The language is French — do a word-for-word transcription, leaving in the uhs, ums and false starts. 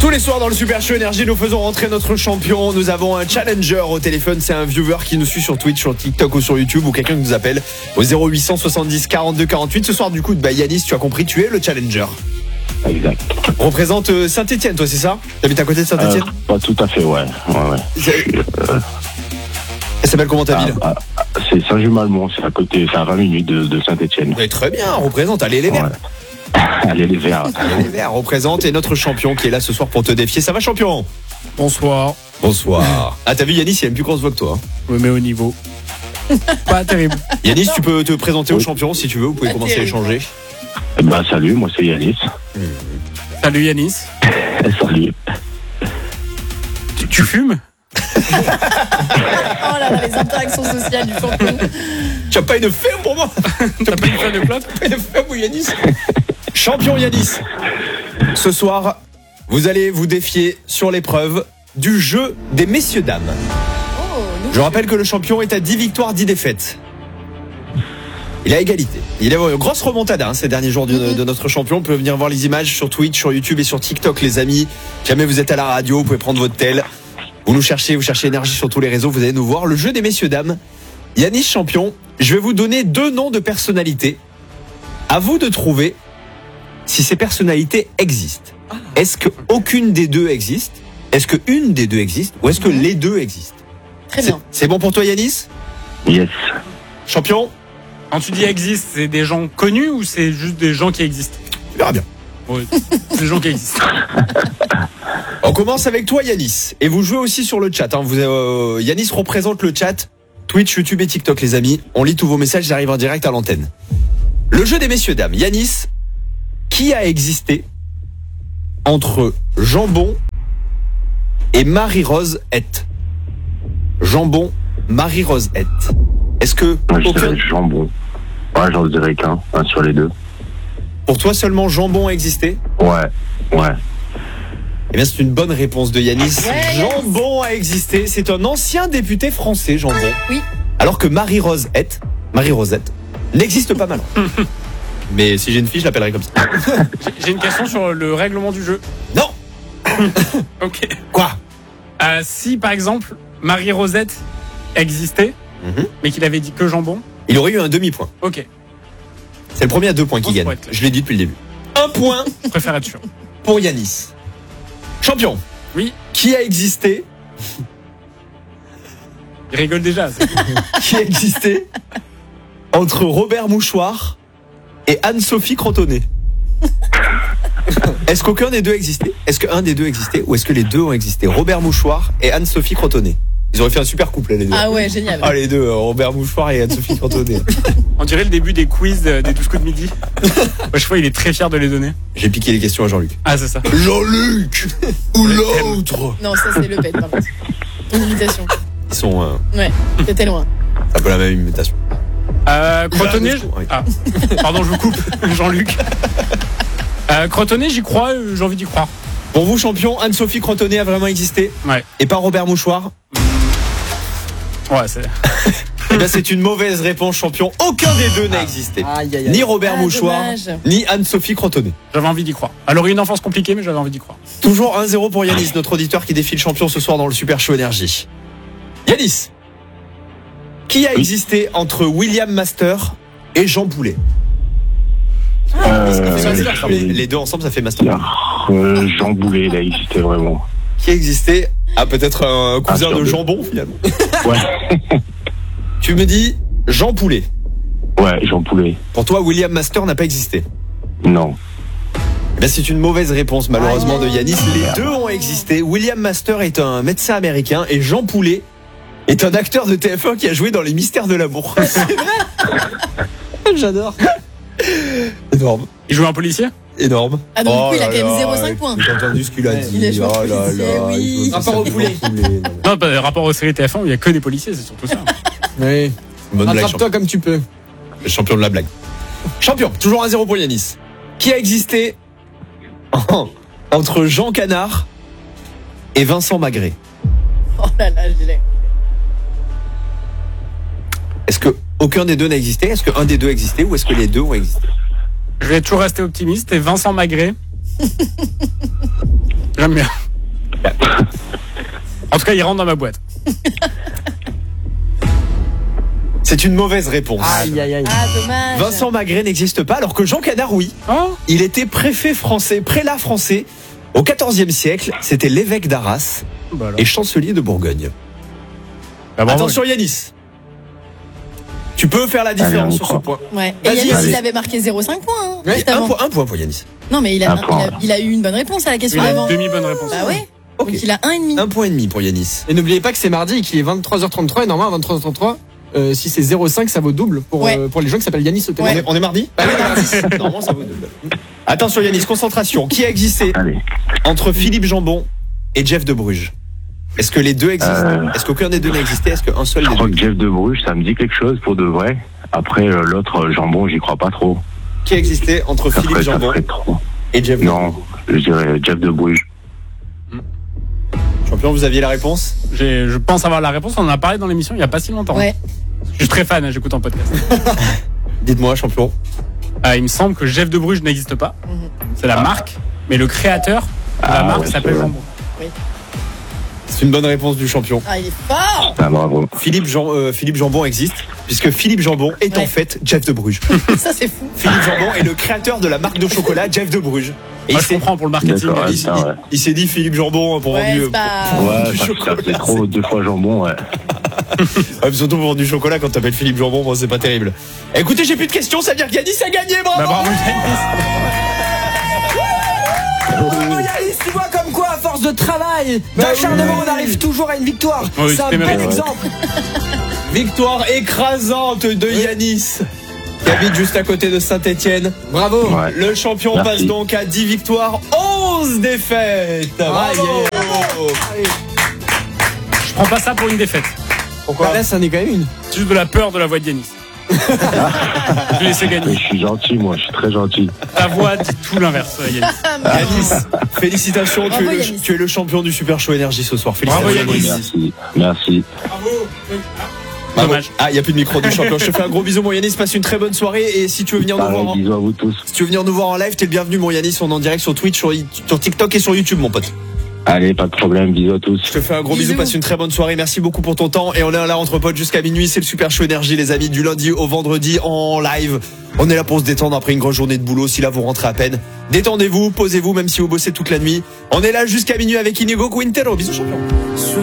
Tous les soirs dans le Super Show Énergie, nous faisons rentrer notre champion. Nous avons un challenger au téléphone. C'est un viewer qui nous suit sur Twitch, sur TikTok ou sur YouTube, ou quelqu'un qui nous appelle au zéro huit cent soixante-dix quarante-deux quarante-huit. Ce soir, du coup, bah, Yanis, tu as compris, tu es le challenger. Exact. Représente euh, Saint-Etienne, toi, c'est ça? T'habites à côté de Saint-Etienne? euh, Pas tout à fait, ouais. ouais, ouais. C'est... Euh... Elle s'appelle comment ta ah, ville? ah, C'est Saint-Just-Malmont, c'est à côté, c'est à vingt minutes de, de Saint-Etienne. Mais très bien, représente. Allez les Verts. Ouais. Allez les Verts. Allez les Verts, représente. Et notre champion qui est là ce soir pour te défier. Ça va, champion? Bonsoir. Bonsoir. Ah, t'as vu Yanis, il a une plus grosse voix que toi. Hein. Je me mets au niveau. Pas terrible. Yanis, tu peux te présenter oui. au champion si tu veux. Vous pouvez Pas commencer terrible. à échanger. Bah salut, moi c'est Yanis. Salut Yanis. Salut. Tu, tu fumes? Oh là là, les interactions sociales du champion. Tu as pas une ferme pour moi? T'as pas une feuille de clope? Pas une ferme ou Yanis? Champion Yanis. Ce soir, vous allez vous défier sur l'épreuve du jeu des messieurs-dames. Oh, nous. Je rappelle que le champion est à dix victoires, dix défaites. Il a égalité. Il a une grosse remontada hein, ces derniers jours de, de notre champion. Vous pouvez venir voir les images sur Twitch, sur YouTube et sur TikTok, les amis. Jamais vous êtes à la radio, vous pouvez prendre votre tel. Vous nous cherchez, vous cherchez énergie sur tous les réseaux, vous allez nous voir. Le jeu des messieurs-dames. Yanis champion, je vais vous donner deux noms de personnalités. À vous de trouver si ces personnalités existent. Est-ce qu'aucune des deux existe? Est-ce qu'une des deux existe? Ou est-ce que les deux existent? Très C'est, bien. c'est bon pour toi Yanis? Yes. Champion? Quand tu dis existe, c'est des gens connus ou c'est juste des gens qui existent? Tu verras bien. Oui, c'est des gens qui existent. On commence avec toi Yanis. Et vous jouez aussi sur le chat. Hein. Vous, euh, Yanis représente le chat. Twitch, YouTube et TikTok les amis. On lit tous vos messages, j'arrive en direct à l'antenne. Le jeu des messieurs dames. Yanis, qui a existé entre Jambon et Marie-Rose Hett? Jambon, Marie-Rose Hett. Est-ce que Moi je aucun... dirais jambon. Ouais, j'en dirais qu'un, un sur les deux. pour toi seulement Jambon a existé? Ouais, ouais. Eh bien c'est une bonne réponse de Yanis. Ouais, Jambon a existé. C'est un ancien député français, Jambon. Oui. Alors que Marie-Rose Hett, Marie-Rosette, n'existe pas mal. Mais si j'ai une fille, je l'appellerai comme ça. J'ai- J'ai une question sur le règlement du jeu. Non. Ok. Quoi? Euh, si par exemple Marie-Rosette existait, Mhm. mais qu'il avait dit que jambon, Il aurait eu un demi-point. ok. C'est le premier à deux points qui On se gagne. pourrait être. Je l'ai dit depuis le début. Un point Je préfère être sûr. pour Yanis. Champion. Oui, Qui a existé il rigole déjà. c'est- Qui a existé entre Robert Mouchoir et Anne-Sophie Crotonnet? Est-ce qu'aucun des deux existait? Est-ce qu'un des deux existait? Ou est-ce que les deux ont existé? Robert Mouchoir et Anne-Sophie Crotonnet. Ils auraient fait un super couple, les deux. Ah ouais, génial. Ah, les deux, euh, Robert Mouchoir et Anne-Sophie Crotonnet. On dirait le début des quiz euh, des douze coups de midi. À chaque fois, il est très fier de les donner. J'ai piqué les questions à Jean-Luc. Ah, c'est ça. Jean-Luc ou l'autre? Non, ça c'est le pet par contre. Une imitation. Ils sont euh, Ouais, t'étais loin. un peu la même imitation. Euh, Crotonnet. Jean- oui. Ah, pardon, je vous coupe, Jean-Luc. Euh, Crotonnet, j'y crois, euh, j'ai envie d'y croire. Pour vous, champion, Anne-Sophie Crotonnet a vraiment existé? Ouais. Et pas Robert Mouchoir? Ouais, c'est. Eh bien, c'est une mauvaise réponse, champion. Aucun des deux n'a existé. Aïe, aïe, Ni Robert Ah, Mouchoir, dommage. ni Anne-Sophie Crotonnet. J'avais envie d'y croire. Alors, une enfance compliquée, mais j'avais envie d'y croire. Toujours un zéro pour Yanis, notre auditeur qui défie le champion ce soir dans le Super Show Énergie. Yanis, qui a Oui. existé entre William Master et Jean Poulet? Euh, Ça, c'est- je- les, les deux ensemble, ça fait Master. euh, Jean Boulet, il a existé vraiment. Qui a existé? Ah, peut-être un cousin Ah, sur de deux. jambon, finalement. Ouais, Tu me dis Jean Poulet. ouais, Jean Poulet. Pour toi, William Master n'a pas existé? Non. Eh bien, c'est une mauvaise réponse, malheureusement, de Yanis. Les deux ont existé. William Master est un médecin américain et Jean Poulet est un acteur de T F un qui a joué dans Les Mystères de l'amour. C'est vrai? J'adore. Énorme. Il joue un policier? Énorme. Ah, donc, du coup, il a là quand même là, zéro virgule cinq points. J'ai entendu ce qu'il a dit. Il a joué Oh au là policier, là, oui. il faut- Rapport ça au fait poulet. pas poulet, non, mais- Non, pas rapport aux séries T F un où il y a que des policiers, c'est surtout ça. Oui. Bonne blague, Attrape-toi comme tu peux. champion. Champion de la blague. Champion, toujours un zéro pour Yanis. Qui a existé entre Jean Canard et Vincent Magret? Oh là là, je l'ai. Est-ce que aucun des deux n'a existé? Est-ce qu'un des deux existait ou est-ce que les deux ont existé? Je vais toujours rester optimiste. Et Vincent Magret. J'ai J'aime bien. En tout cas, il rentre dans ma boîte. C'est une mauvaise réponse. Aïe, aïe, aïe. Ah, dommage. Vincent Magret n'existe pas, alors que Jean Cadar, oui. Oh, Il était préfet français, prélat français. Au quatorzième siècle, c'était l'évêque d'Arras bah alors. et chancelier de Bourgogne. Bah, bravo. Attention Yanis. Tu peux faire la Allez, on différence y sur ce croit. point. Ouais. Et Vas-y, Yanis, allez. il avait marqué zéro virgule cinq points. Hein, Ouais, juste un, avant. point, un point pour Yanis. Non, mais il a, Un il, point, a, ouais. il a eu une bonne réponse à la question Il a d'avant. une demi-bonne réponse. Bah ouais. Ok. Donc il a un et demi. Un point et demi pour Yanis. Et n'oubliez pas que c'est mardi et qu'il est vingt-trois heures trente-trois. Et normalement, à vingt-trois heures trente-trois, euh, si c'est zéro virgule cinq, ça vaut double pour, Ouais. euh, pour les gens qui s'appellent Yanis au On, téléphone. est, on est mardi Bah oui, mardi. Normalement, ça vaut double. Attention Yanis, concentration. Qui a existé Allez. entre Philippe Jambon et Jeff de Bruges? Est-ce que les deux existent? Euh. Est-ce qu'aucun des deux n'a existé? Est-ce qu'un seul Je des crois deux? que Jeff de Bruges, ça me dit quelque chose pour de vrai. Après, euh, l'autre, euh, Jambon, j'y crois pas trop. Qui a existé entre Ça Philippe ferait, ça Jambon ferait trop. et Jeff de Non, je dirais Jeff de Bruges. Champion, vous aviez la réponse? J'ai- Je pense avoir la réponse. On en a parlé dans l'émission il n'y a pas si longtemps. Ouais. Je suis très fan, hein, j'écoute en podcast. Dites-moi, champion. Euh, il me semble que Jeff de Bruges n'existe pas. Mhm. C'est la marque, mais le créateur de la Ah, marque ouais, s'appelle c'est vrai. Jambon. C'est une bonne réponse du champion. Ah, il est fort. Ah, bravo. Philippe, Jean- euh, Philippe Jambon existe, puisque Philippe Jambon est Ouais. en fait Jeff de Bruges. Ça, c'est fou. Philippe Jambon est le créateur de la marque de chocolat Jeff de Bruges. Et Moi, il je s'est- comprends pour le marketing. D'accord, il, putain, il- ouais. il s'est dit Philippe Jambon pour Ouais, vendre du, c'est pas- pour vendre Ouais, du ça, chocolat. ça fait trop, deux fois jambon, ouais. Ouais, surtout pour vendre du chocolat quand t'appelles Philippe Jambon, bon, c'est pas terrible. Écoutez, j'ai plus de questions, ça veut dire qu'Yanis a gagné, bravo! Bah, bravo, Yanis. Bravo, Yanis, tu vois comme quoi, à force de travail, d'acharnement, on arrive toujours à une victoire. Oui, c'est un c'était bel mérité. exemple. Victoire écrasante de Yanis, qui habite juste à côté de Saint-Etienne. Bravo. Ouais. Le champion Merci. passe donc à dix victoires, onze défaites. Bravo! Je prends pas ça pour une défaite. Pourquoi? Bah là, ça en est quand même une. C'est juste de la peur de la voix de Yanis. Je vais laisser Mais gagner. je suis gentil, moi, je suis très gentil. Ta voix dit tout l'inverse, Yanis. Yanis, félicitations, tu Bravo, es, le, Yanis. tu es le champion du Super Show Énergie ce soir. Félicitations. Bravo, Yanis. Merci, merci. Bravo. Bravo. Dommage. Ah, il n'y a plus de micro du champion. Je te fais un gros bisou, mon Yanis. Passe une très bonne soirée. Et si tu veux venir nous Pareil, voir, en, bisous à vous tous. si tu veux venir nous voir en live, t'es le bienvenu, mon Yanis. On est en direct sur Twitch, sur, sur TikTok et sur YouTube, mon pote. Allez, pas de problème, bisous à tous. Je te fais un gros bisou. Bisous. Passe une très bonne soirée. Merci beaucoup pour ton temps. Et on est là entre potes jusqu'à minuit. C'est le Super Show Énergie, les amis, du lundi au vendredi en live. On est là pour se détendre après une grosse journée de boulot. Si là vous rentrez à peine, détendez-vous, posez-vous, même si vous bossez toute la nuit. On est là jusqu'à minuit avec Inigo Quintero. Bisous, champion.